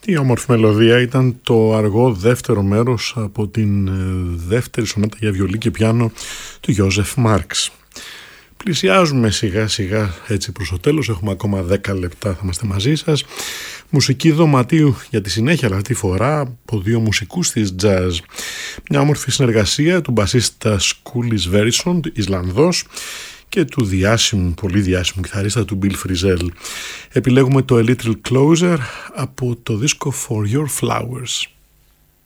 Τι όμορφη μελωδία, ήταν το αργό δεύτερο μέρος από την δεύτερη σονάτα για βιολί και πιάνο του Γιόζεφ Μάρξ. Πλησιάζουμε σιγά σιγά έτσι προς το τέλος, έχουμε ακόμα 10 λεπτά, θα είμαστε μαζί σας. Μουσική δωματίου για τη συνέχεια, αλλά αυτή τη φορά από δύο μουσικούς της jazz. Μια όμορφη συνεργασία του μπασίστα Σκούλης Βέρισον, Ισλανδός, και του διάσημου, πολύ διάσημου κιθαρίστα του Bill Frisell. Επιλέγουμε το A Little Closer από το δίσκο For Your Flowers.